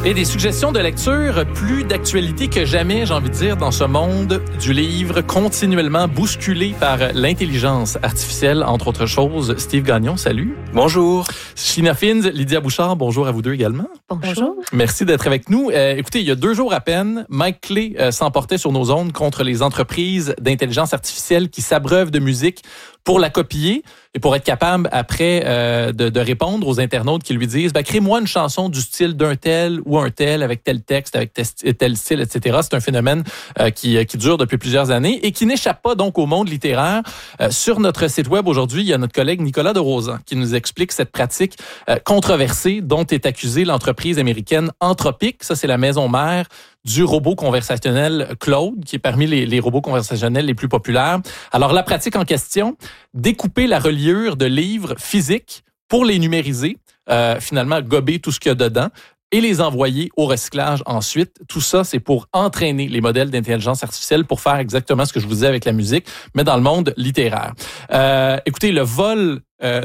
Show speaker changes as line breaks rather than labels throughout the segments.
Et des suggestions de lecture plus d'actualité que jamais, j'ai envie de dire, dans ce monde du livre continuellement bousculé par l'intelligence artificielle, entre autres choses. Steve Gagnon, salut.
Bonjour.
Sheena Fins, Lydia Bouchard, bonjour à vous deux également.
Bonjour.
Merci d'être avec nous. Écoutez, il y a 2 jours à peine, Mike Clay s'emportait sur nos ondes contre les entreprises d'intelligence artificielle qui s'abreuvent de musique pour la copier et pour être capable après de répondre aux internautes qui lui disent crée-moi une chanson du style d'un tel ou un tel avec tel texte, avec tel style, etc. C'est un phénomène qui dure depuis plusieurs années et qui n'échappe pas donc au monde littéraire. Sur notre site web aujourd'hui, il y a notre collègue Nicolas de Rosan qui nous explique cette pratique controversée dont est accusée l'entreprise américaine Anthropic. Ça, c'est la maison mère du robot conversationnel Claude, qui est parmi les robots conversationnels les plus populaires. Alors, la pratique en question, découper la reliure de livres physiques pour les numériser, finalement gober tout ce qu'il y a dedans, et les envoyer au recyclage ensuite. Tout ça, c'est pour entraîner les modèles d'intelligence artificielle pour faire exactement ce que je vous disais avec la musique, mais dans le monde littéraire. Écoutez, le vol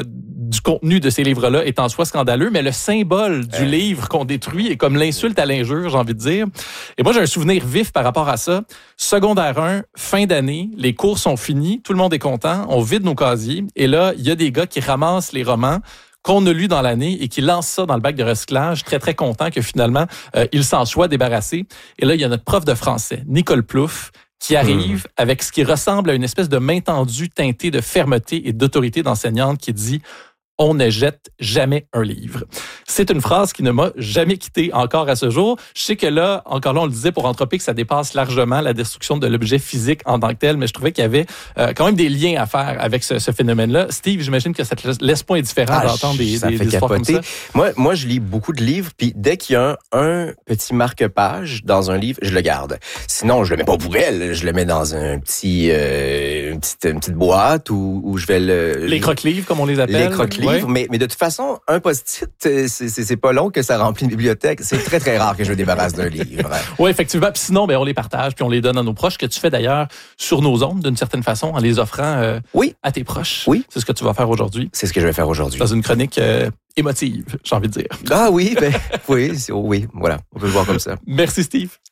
du contenu de ces livres-là est en soi scandaleux, mais le symbole du livre qu'on détruit est comme l'insulte à l'injure, j'ai envie de dire. Et moi, j'ai un souvenir vif par rapport à ça. Secondaire 1, fin d'année, les cours sont finis, tout le monde est content, on vide nos casiers, et là, il y a des gars qui ramassent les romans qu'on a lu dans l'année et qui lance ça dans le bac de recyclage, très, très content que finalement, il s'en soit débarrassé. Et là, il y a notre prof de français, Nicole Plouffe, qui arrive avec ce qui ressemble à une espèce de main tendue teintée de fermeté et d'autorité d'enseignante qui dit « On ne jette jamais un livre ». C'est une phrase qui ne m'a jamais quitté encore à ce jour. Je sais que là, encore là, on le disait pour Anthropic, ça dépasse largement la destruction de l'objet physique en tant que tel, mais je trouvais qu'il y avait quand même des liens à faire avec ce phénomène-là. Steve, j'imagine que ça te laisse pas indifférent d'entendre des histoires comme ça.
Moi, je lis beaucoup de livres, puis dès qu'il y a un petit marque-page dans un livre, je le garde. Sinon, je le mets pas aux poubelles, je le mets dans une petite boîte où je vais
Les croque-livres, comme on les appelle.
Les croque-livres,
ouais.
mais de toute façon, un post-it, c'est pas long que ça remplit une bibliothèque. C'est très, très rare que je me débarrasse d'un livre.
Oui, effectivement. Puis sinon, on les partage, puis on les donne à nos proches, que tu fais d'ailleurs sur nos ondes, d'une certaine façon, en les offrant à tes proches.
Oui.
C'est ce que tu vas faire aujourd'hui.
C'est ce que je vais faire aujourd'hui.
Dans une chronique émotive, j'ai envie de dire.
Ah oui, oui, voilà. On peut le voir comme ça.
Merci, Steve.